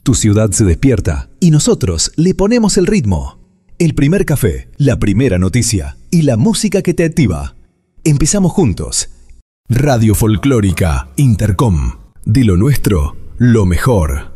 Tu ciudad se despierta y nosotros le ponemos el ritmo. El primer café, la primera noticia y la música que te activa. Empezamos juntos. Radio Folclórica Intercom. De lo nuestro, lo mejor.